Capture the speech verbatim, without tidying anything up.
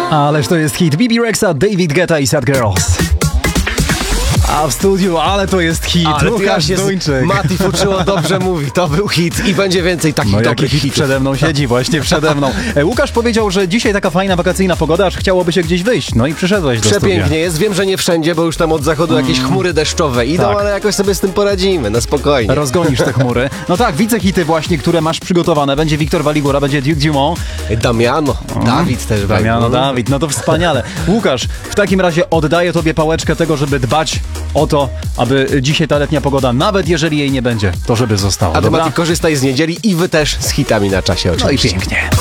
Ależ to jest hit. Bibi Rexa, David Guetta i Sad Girls. A w studiu, ale to jest hit. Ale Łukasz Duńczyk. Mati Fuczyło dobrze mówi, to był hit i będzie więcej takich No dobrych jaki hit hitów. przede mną siedzi, właśnie przede mną. E, Łukasz powiedział, że dzisiaj taka fajna wakacyjna pogoda, aż chciałoby się gdzieś wyjść. No i przyszedłeś do Przepięknie studia. jest, wiem, że nie wszędzie, bo już tam od zachodu jakieś chmury deszczowe idą, tak. ale jakoś sobie z tym poradzimy, na spokojnie. Rozgonisz te chmury. No tak, widzę hity właśnie, które masz przygotowane. Będzie Wiktor Waligura, będzie Duke Dumont. Damiano, Dawid też będzie. Damiano, Dawid, no to wspaniale. Łukasz, w takim razie oddaję tobie pałeczkę tego, żeby dbać o to, aby dzisiaj ta letnia pogoda, nawet jeżeli jej nie będzie, to żeby została. A ty, Dobra? Mati, korzystaj z niedzieli i wy też z hitami na czasie No i oczywiście. pięknie.